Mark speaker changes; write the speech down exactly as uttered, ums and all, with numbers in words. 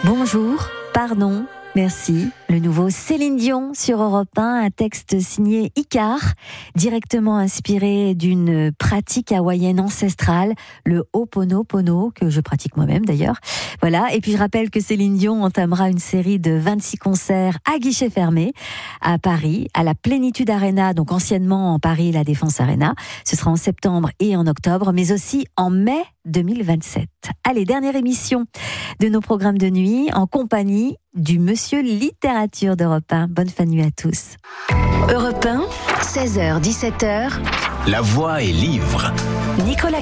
Speaker 1: Bonjour, pardon, merci. Le nouveau Céline Dion sur Europe un, un texte signé Icar, directement inspiré d'une pratique hawaïenne ancestrale, le Ho'oponopono, que je pratique moi-même d'ailleurs. Voilà, et puis je rappelle que Céline Dion entamera une série de vingt-six concerts à guichet fermé à Paris, à la Plénitude Arena, donc anciennement en Paris la Défense Arena. Ce sera en septembre et en octobre, mais aussi en mai deux mille vingt-sept. Allez, dernière émission de nos programmes de nuit en compagnie du Monsieur Littérature d'Europe un. Bonne fin de nuit à tous.
Speaker 2: Europe un, seize heures dix-sept heures.
Speaker 3: La voix est livre.
Speaker 2: Nicolas